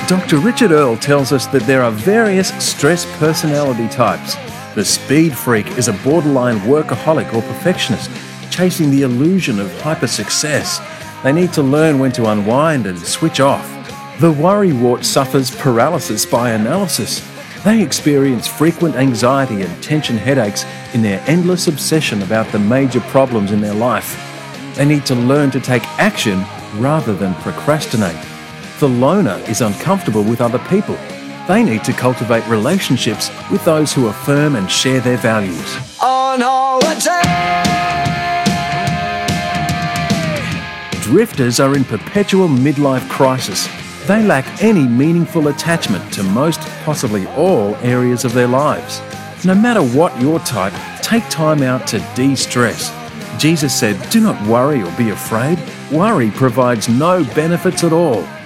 Dr. Richard Earle tells us that there are various stress personality types. The speed freak is a borderline workaholic or perfectionist, chasing the illusion of hyper-success. They need to learn when to unwind and switch off. The worrywart suffers paralysis by analysis. They experience frequent anxiety and tension headaches in their endless obsession about the major problems in their life. They need to learn to take action rather than procrastinate. The loner is uncomfortable with other people. They need to cultivate relationships with those who affirm and share their values. On holiday! Drifters are in perpetual midlife crisis. They lack any meaningful attachment to most, possibly all, areas of their lives. No matter what your type, take time out to de-stress. Jesus said, "Do not worry or be afraid." Worry provides no benefits at all.